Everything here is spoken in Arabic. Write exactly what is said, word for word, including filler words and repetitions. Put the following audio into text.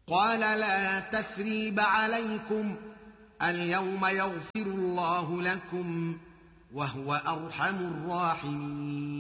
قال لا تثريب عليكم اليوم يغفر الله لكم وهو أرحم الراحمين